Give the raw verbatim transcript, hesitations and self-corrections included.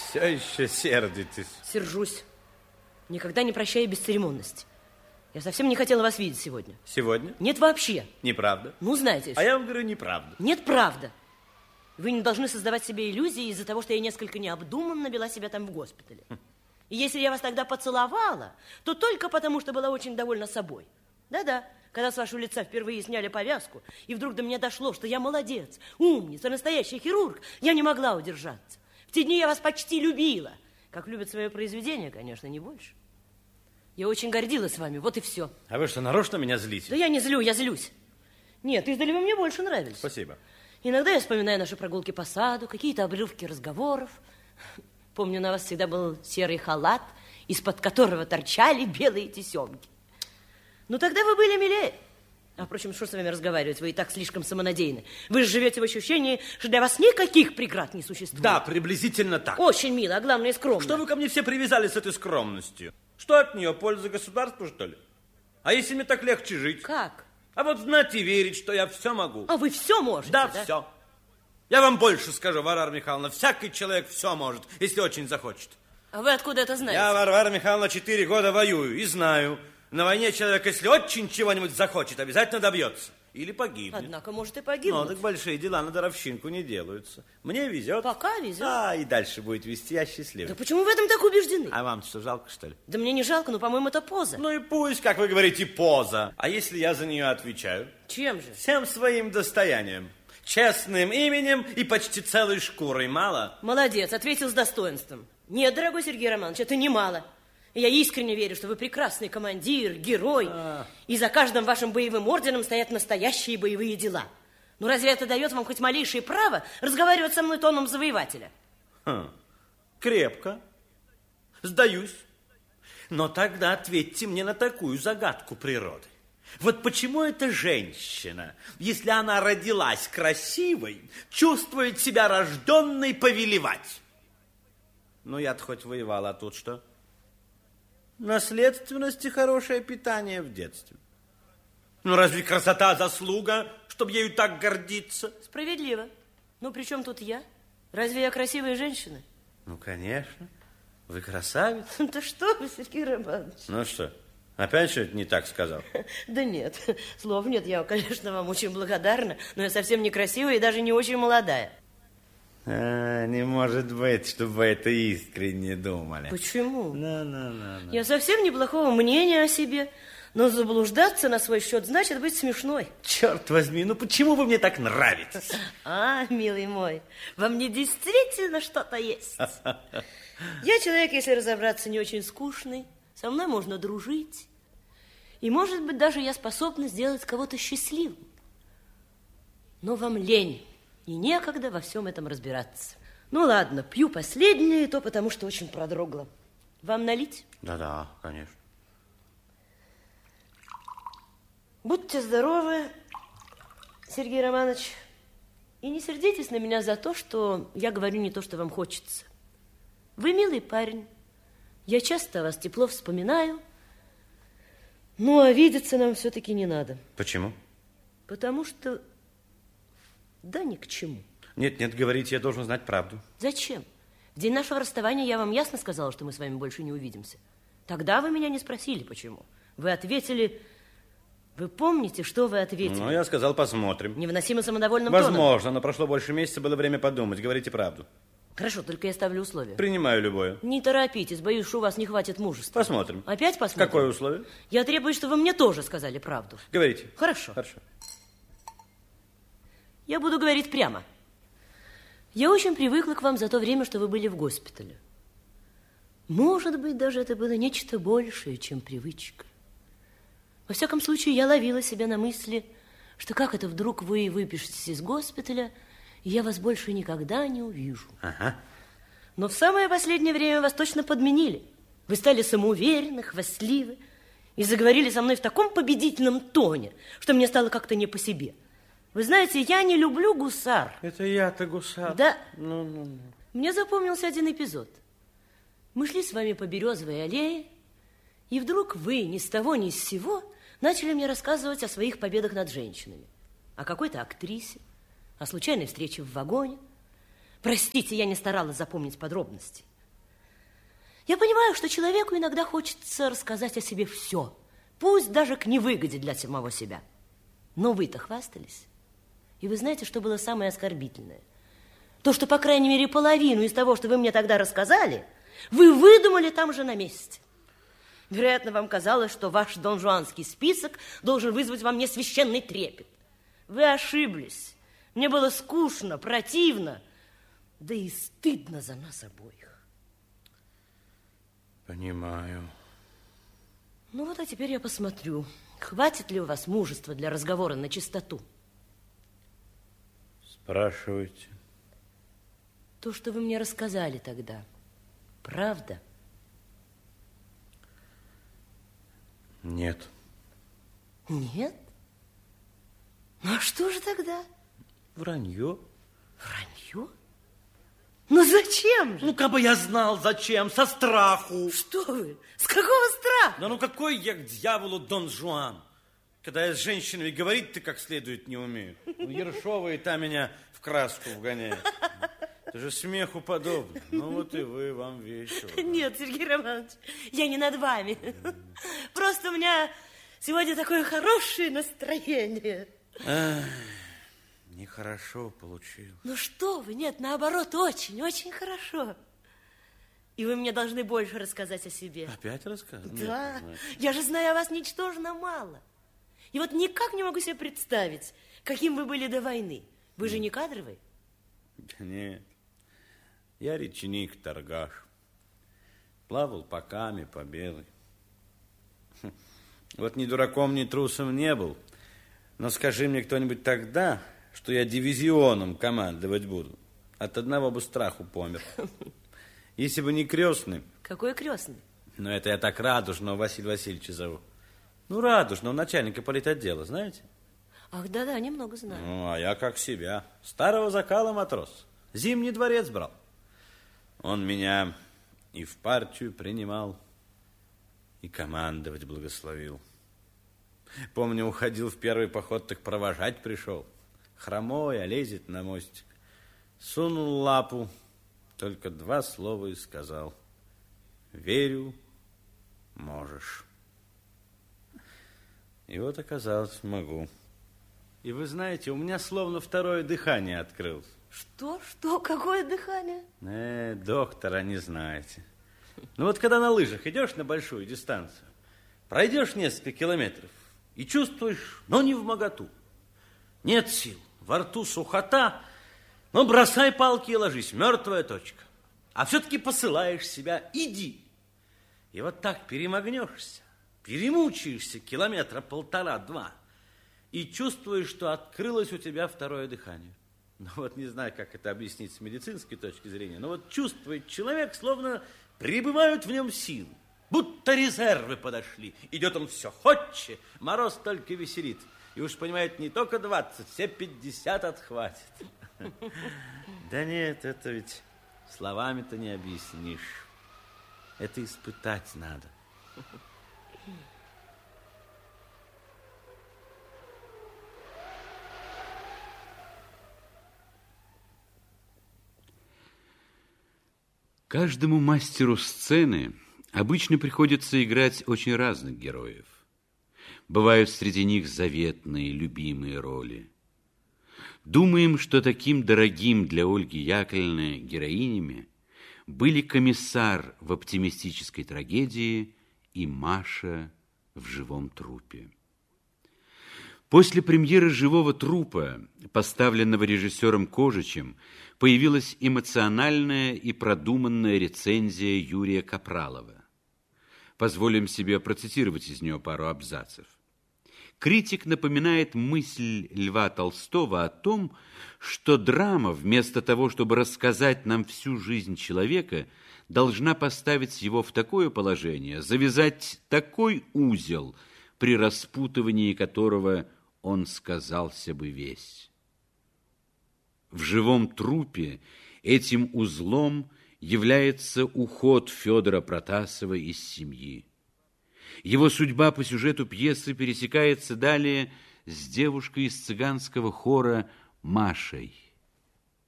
Все еще сердитесь. Сержусь. Никогда не прощаю бесцеремонность. Я совсем не хотела вас видеть сегодня. Сегодня? Нет, вообще. Неправда? Ну, знаете. А я вам говорю, неправда. Нет, правда. Вы не должны создавать себе иллюзии из-за того, что я несколько необдуманно вела себя там в госпитале. И если я вас тогда поцеловала, то только потому, что была очень довольна собой. Да-да, когда с вашего лица впервые сняли повязку, и вдруг до меня дошло, что я молодец, умница, настоящий хирург, я не могла удержаться. В те дни я вас почти любила. Как любят свое произведение, конечно, не больше. Я очень гордилась вами, вот и все. А вы что, нарочно меня злите? Да я не злю, я злюсь. Нет, издали вы мне больше нравились. Спасибо. Иногда я вспоминаю наши прогулки по саду, какие-то обрывки разговоров. Помню, на вас всегда был серый халат, из-под которого торчали белые тесемки. Ну, тогда вы были милее. А, впрочем, что с вами разговаривать? Вы и так слишком самонадеянны. Вы же живете в ощущении, что для вас никаких преград не существует. Да, приблизительно так. Очень мило, а главное, скромно. Что вы ко мне все привязались с этой скромностью? Что от нее? Польза государству, что ли? А если мне так легче жить? Как? А вот знать и верить, что я все могу. А вы все можете, да? Да, все. Я вам больше скажу, Варвара Михайловна, всякий человек все может, если очень захочет. А вы откуда это знаете? Я, Варвара Михайловна, четыре года воюю и знаю. На войне человек, если очень чего-нибудь захочет, обязательно добьется. Или погибнет. Однако, может и погибнуть. Ну, так большие дела на даровщинку не делаются. Мне везет. Пока везет. А, и дальше будет вести, я счастлив. Да почему вы в этом так убеждены? А вам что, жалко, что ли? Да мне не жалко, но, по-моему, это поза. Ну и пусть, как вы говорите, поза. А если я за нее отвечаю? Чем же? Всем своим достоянием. Честным именем и почти целой шкурой. Мало? Молодец, ответил с достоинством. Нет, дорогой Сергей Романович, это немало. И я искренне верю, что вы прекрасный командир, герой. А. И за каждым вашим боевым орденом стоят настоящие боевые дела. Ну разве это дает вам хоть малейшее право разговаривать со мной тоном завоевателя? Хм. Крепко. Сдаюсь. Но тогда ответьте мне на такую загадку природы. Вот почему эта женщина, если она родилась красивой, чувствует себя рожденной повелевать? Ну, я-то хоть воевала, а тут что? Наследственность и хорошее питание в детстве. Ну, разве красота заслуга, чтобы ею так гордиться? Справедливо. Ну, при чем тут я? Разве я красивая женщина? Ну, конечно. Вы красавица. Да что вы, Сергей Романович. Ну что, опять что-то не так сказал? Да нет, слов нет. Я, конечно, вам очень благодарна, но я совсем не красивая и даже не очень молодая. А, не может быть, чтобы вы это искренне думали. Почему? Ну, ну, ну, ну. Я совсем неплохого мнения о себе, но заблуждаться на свой счет значит быть смешной. Черт возьми, ну почему вы мне так нравитесь? А, милый мой, во мне действительно что-то есть. Я человек, если разобраться, не очень скучный, со мной можно дружить. И, может быть, даже я способна сделать кого-то счастливым. Но вам лень. И некогда во всем этом разбираться. Ну, ладно, пью последнее, и то потому, что очень продрогла. Вам налить? Да-да, конечно. Будьте здоровы, Сергей Романович. И не сердитесь на меня за то, что я говорю не то, что вам хочется. Вы милый парень. Я часто о вас тепло вспоминаю. Ну, а видеться нам все-таки не надо. Почему? Потому что... Да ни к чему. Нет, нет, говорите, я должен знать правду. Зачем? В день нашего расставания я вам ясно сказала, что мы с вами больше не увидимся. Тогда вы меня не спросили, почему. Вы ответили... Вы помните, что вы ответили? Ну, я сказал, посмотрим. Невыносимо самодовольным Возможно, тоном. Возможно, но прошло больше месяца, было время подумать. Говорите правду. Хорошо, только я ставлю условие. Принимаю любое. Не торопитесь, боюсь, что у вас не хватит мужества. Посмотрим. Опять посмотрим? Какое условие? Я требую, чтобы вы мне тоже сказали правду. Говорите. Хорошо. Хорошо. Я буду говорить прямо. Я очень привыкла к вам за то время, что вы были в госпитале. Может быть, даже это было нечто большее, чем привычка. Во всяком случае, я ловила себя на мысли, что как это вдруг вы выпишетесь из госпиталя, и я вас больше никогда не увижу. Ага. Но в самое последнее время вас точно подменили. Вы стали самоуверенны, хвастливы и заговорили со мной в таком победительном тоне, что мне стало как-то не по себе. Вы знаете, я не люблю гусар. Это я-то гусар. Да. Ну, ну, ну. Мне запомнился один эпизод. Мы шли с вами по Березовой аллее, и вдруг вы ни с того ни с сего начали мне рассказывать о своих победах над женщинами, о какой-то актрисе, о случайной встрече в вагоне. Простите, я не старалась запомнить подробности. Я понимаю, что человеку иногда хочется рассказать о себе все, пусть даже к невыгоде для самого себя. Но вы-то хвастались. И вы знаете, что было самое оскорбительное? То, что, по крайней мере, половину из того, что вы мне тогда рассказали, вы выдумали там же на месте. Вероятно, вам казалось, что ваш донжуанский список должен вызвать во мне священный трепет. Вы ошиблись. Мне было скучно, противно, да и стыдно за нас обоих. Понимаю. Ну вот, а теперь я посмотрю, хватит ли у вас мужества для разговора на чистоту. Спрашивайте. То, что вы мне рассказали тогда, правда? Нет. Нет? Ну, а что же тогда? Вранье. Вранье? Ну, зачем же? Ну, как бы я знал, зачем, со страху. Что вы? С какого страха? Да ну, какой я к дьяволу Дон Жуан, когда я с женщинами говорить-то как следует не умею. Ну, Ершова и та меня в краску вгоняет. Это же смеху подобно. Ну, вот и вы, вам весело. Нет, Сергей Романович, я не над вами. Просто у меня сегодня такое хорошее настроение. Ах, нехорошо получилось. Ну что вы, нет, наоборот, очень, очень хорошо. И вы мне должны больше рассказать о себе. Опять рассказывать? Да, нет, я же знаю о вас ничтожно мало. И вот никак не могу себе представить, каким вы были до войны. Вы же не кадровый? Да нет, я речник, торгаш. Плавал по Каме, по Белой. Вот ни дураком, ни трусом не был. Но скажи мне кто-нибудь тогда, что я дивизионом командовать буду, от одного бы страху помер. Если бы не крестный. Какой крестный? Ну, это я так Радужного Василия Васильевича зову. Ну, Радужного, начальника политотдела, знаете? Ах, да-да, немного знаю. Ну, а я как себя. Старого закала матрос. Зимний дворец брал. Он меня и в партию принимал, и командовать благословил. Помню, уходил в первый поход, так провожать пришел. Хромой, а лезет на мостик. Сунул лапу, только два слова и сказал: верю, можешь. И вот оказалось, могу. И вы знаете, у меня словно второе дыхание открылось. Что? Что? Какое дыхание? Э, доктора не знаете. Ну вот когда на лыжах идешь на большую дистанцию, пройдешь несколько километров и чувствуешь, но не вмоготу. Нет сил, во рту сухота, но бросай палки и ложись, мертвая точка. А все-таки посылаешь себя, иди. И вот так перемагнешься, перемучаешься километра полтора-два и чувствуешь, что открылось у тебя второе дыхание. Ну вот не знаю, как это объяснить с медицинской точки зрения, но вот чувствует человек, словно прибывают в нем силы, будто резервы подошли. Идет он все ходче, мороз только веселит. И уж понимает, не только двадцать, все пятьдесят отхватит. Да нет, это ведь словами-то не объяснишь. Это испытать надо. Каждому мастеру сцены обычно приходится играть очень разных героев. Бывают среди них заветные, любимые роли. Думаем, что таким дорогим для Ольги Яковлевны героинями были комиссар в оптимистической трагедии и Маша в живом трупе. После премьеры «Живого трупа», поставленного режиссером Кожичем, появилась эмоциональная и продуманная рецензия Юрия Капралова. Позволим себе процитировать из нее пару абзацев. Критик напоминает мысль Льва Толстого о том, что драма, вместо того, чтобы рассказать нам всю жизнь человека, должна поставить его в такое положение, завязать такой узел, при распутывании которого он сказался бы весь. В «Живом трупе» этим узлом является уход Федора Протасова из семьи. Его судьба по сюжету пьесы пересекается далее с девушкой из цыганского хора Машей.